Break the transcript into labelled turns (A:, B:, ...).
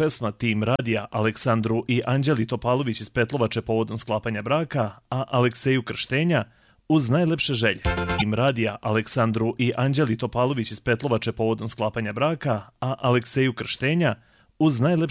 A: pesma Tim Radija Aleksandru i Anđeli Topalović iz Petlovače povodom sklapanja braka, a Alekseju krštenja uz najlepše želje. Tim Radija Aleksandru i Anđeli Topalović iz Petlovače povodom sklapanja braka, a Alekseju krštenja uz najlepše